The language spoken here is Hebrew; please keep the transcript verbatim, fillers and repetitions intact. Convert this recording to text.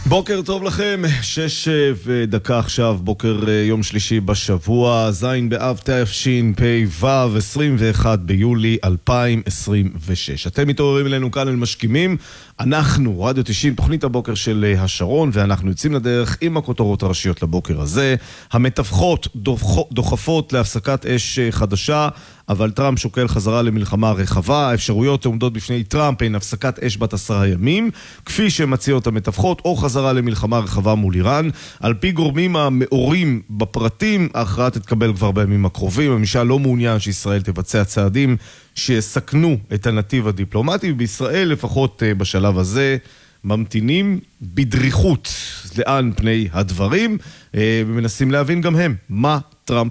בוקר טוב לכם, שש ודקה עכשיו, בוקר יום שלישי בשבוע, זין באב תש"פ ו' עשרים ואחד ביולי אלפיים עשרים ושש. אתם מתעוררים אלינו כאן אל משכימים, אנחנו רדיו תשעים, תוכנית הבוקר של השרון, ואנחנו יוצאים לדרך עם הכותרות הראשיות לבוקר הזה. המתווכות דוחפות להפסקת אש חדשה, אבל טראמפ שוקל חזרה למלחמה רחבה. האפשרויות עומדות בפני טראמפ הן הפסקת אש בת עשרה ימים, כפי שמציעות המתווכות, או חזרה למלחמה רחבה מול איראן. על פי גורמים המאורים בפרטים, ההכרעה תתקבל כבר בימים הקרובים. הממשל לא מעוניין שישראל תבצע צעדים שיסכנו את הנתיב הדיפלומטי, ובישראל לפחות בשלב הזה ממתינים בדריכות לאן פני הדברים, ומנסים להבין גם הם מה טראמפ